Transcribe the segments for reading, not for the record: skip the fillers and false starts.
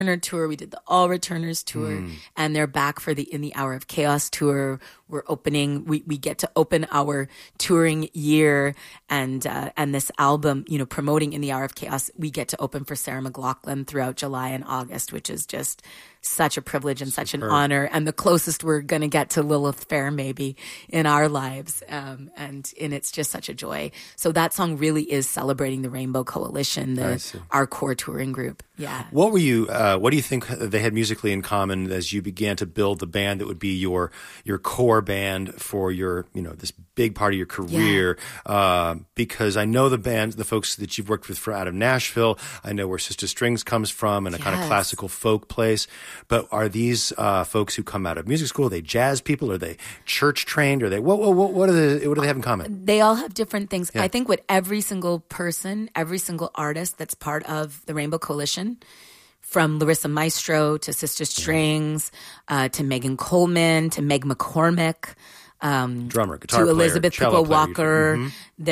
Returner tour. We did the All Returners tour, and they're back for the In the Hour of Chaos tour. We're opening. We get to open our touring year, and this album, promoting In the Hour of Chaos. We get to open for Sarah McLachlan throughout July and August, which is just such a privilege and such an honor, and the closest we're going to get to Lilith Fair maybe in our lives, and it's just such a joy. So that song really is celebrating the Rainbow Coalition, our core touring group. Yeah. What were you? What do you think they had musically in common as you began to build the band that would be your core band for your this big part of your career? Yeah. Because I know the folks that you've worked with out of Nashville. I know where Sister Strings comes from, and a kind of classical folk place. But are these folks who come out of music school? Are they jazz people? Are they church trained? Are they what do they have in common? They all have different things. Yeah. I think what every single person, every single artist that's part of the Rainbow Coalition, from Larissa Maestro to Sister Strings, to Megan Coleman, to Meg McCormick, drummer, guitar to Elizabeth player, Cooper Walker,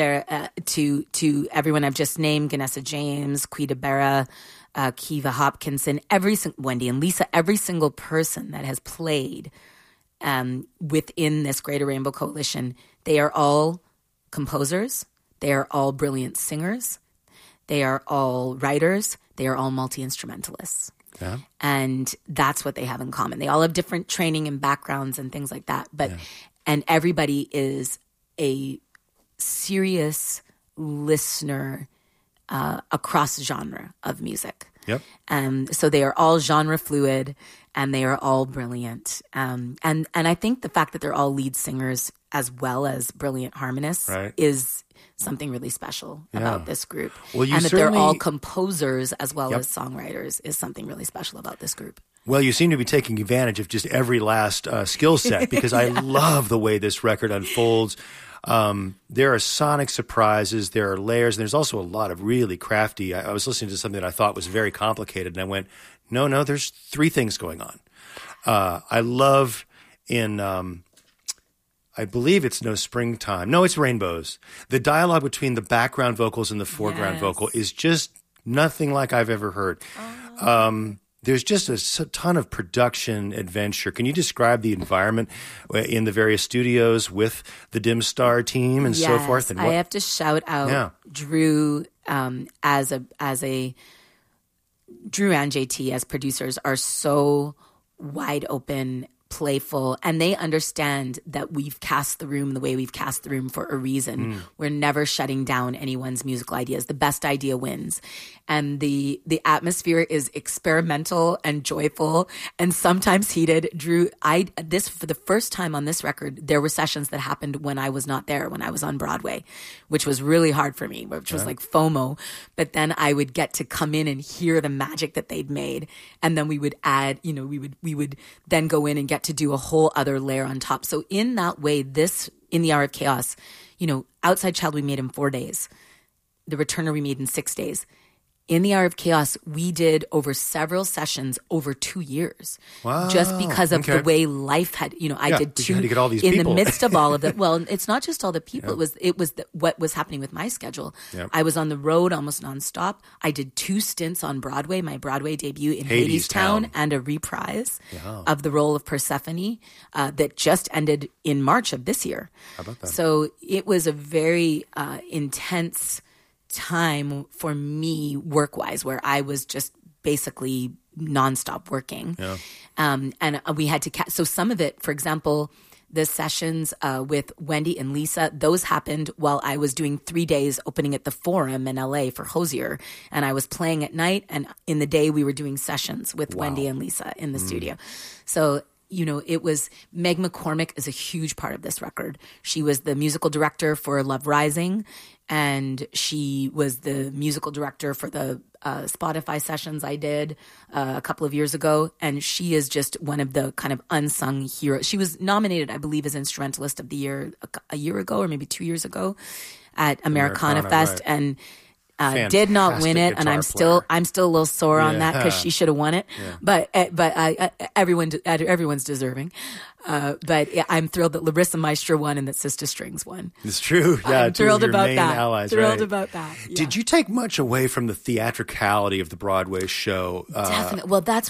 to everyone I've just named, Ganessa James, Quita Berra, Kiva Hopkinson, Wendy and Lisa, every single person that has played within this Greater Rainbow Coalition, they are all composers, they are all brilliant singers, they are all writers, they are all multi-instrumentalists. Yeah. And that's what they have in common. They all have different training and backgrounds and things like that. But and everybody is a serious listener across genre of music. Yep. So they are all genre fluid, and they are all brilliant. And I think the fact that they're all lead singers as well as brilliant harmonists is something really special about this group. Well, and that they're all composers as well as songwriters is something really special about this group. Well, you seem to be taking advantage of just every last skill set, because I love the way this record unfolds. There are sonic surprises, there are layers, and there's also a lot of really crafty. I was listening to something that I thought was very complicated, and I went, no, there's three things going on. I love in, I believe it's No Springtime. No, it's Rainbows. The dialogue between the background vocals and the foreground vocal is just nothing like I've ever heard. There's just a ton of production adventure. Can you describe the environment in the various studios with the Dim Star team and so forth? And I have to shout out Drew as a Drew and JT as producers are so wide open, playful, and they understand that we've cast the room the way we've cast the room for a reason. We're never shutting down anyone's musical ideas. The best idea wins. And the atmosphere is experimental and joyful and sometimes heated. Drew, for the first time on this record, there were sessions that happened when I was not there, when I was on Broadway, which was really hard for me, which was like FOMO. But then I would get to come in and hear the magic that they'd made. And then we would add, we would then go in and get to do a whole other layer on top. So in that way, this In the Hour of Chaos, Outside Child we made in 4 days. The Returner we made in 6 days. In the Hour of Chaos, we did over several sessions over 2 years. Wow. Just because of the way life had, I did two had to get all these in people. the midst of all of that. Well, it's not just all the people. It was what was happening with my schedule. Yep. I was on the road almost nonstop. I did 2 stints on Broadway, my Broadway debut in Hadestown, and a reprise of the role of Persephone that just ended in March of this year. How about that? So it was a very intense time for me work-wise, where I was just basically nonstop working. Yeah. And we had to so some of it, for example, the sessions with Wendy and Lisa, those happened while I was doing 3 days opening at the Forum in LA for Hosier. And I was playing at night, and in the day we were doing sessions with Wendy and Lisa in the studio. So it was Meg McCormick is a huge part of this record. She was the musical director for Love Rising, and she was the musical director for the Spotify sessions I did a couple of years ago. And she is just one of the kind of unsung heroes. She was nominated, I believe, as Instrumentalist of the Year a year ago, or maybe 2 years ago, at Americana Fest. Right. Did not win it, Fantastic and I'm guitar still a little sore on that because Yeah. she should have won it. But everyone's deserving. But yeah, I'm thrilled that Larissa Meister won and that Sister Strings won. It's true. Yeah, I'm two of thrilled your about main that. allies, Thrilled right. about that. Yeah. Did you take much away from the theatricality of the Broadway show? Definitely. Well, that's